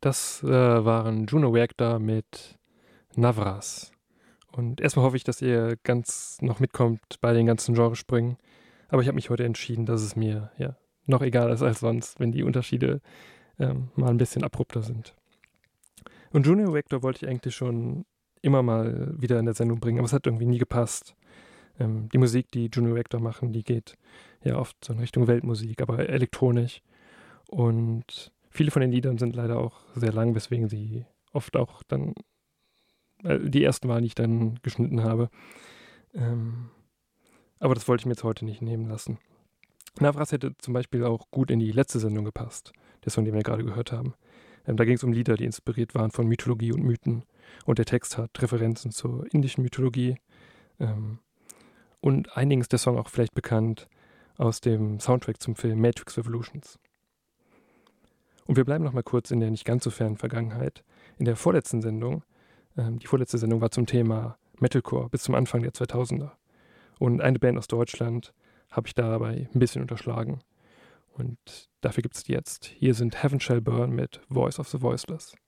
Das waren Juno Reactor mit Navras. Und erstmal hoffe ich, dass ihr ganz noch mitkommt bei den ganzen Genresprüngen. Aber ich habe mich heute entschieden, dass es mir ja noch egaler ist als sonst, wenn die Unterschiede mal ein bisschen abrupter sind. Und Juno Reactor wollte ich eigentlich schon immer mal wieder in der Sendung bringen, aber es hat irgendwie nie gepasst. Die Musik, die Juno Reactor machen, die geht ja oft so in Richtung Weltmusik, aber elektronisch. Und viele von den Liedern sind leider auch sehr lang, weswegen sie oft auch dann die ersten waren, die ich dann geschnitten habe. Aber das wollte ich mir jetzt heute nicht nehmen lassen. Navras hätte zum Beispiel auch gut in die letzte Sendung gepasst, der Song, den wir gerade gehört haben. Da ging es um Lieder, die inspiriert waren von Mythologie und Mythen. Und der Text hat Referenzen zur indischen Mythologie. Und einigen ist der Song auch vielleicht bekannt aus dem Soundtrack zum Film Matrix Revolutions. Und wir bleiben noch mal kurz in der nicht ganz so fernen Vergangenheit. In der vorletzten Sendung, die vorletzte Sendung war zum Thema Metalcore bis zum Anfang der 2000er. Und eine Band aus Deutschland habe ich dabei ein bisschen unterschlagen. Und dafür gibt es die jetzt. Hier sind Heaven Shall Burn mit Voice of the Voiceless.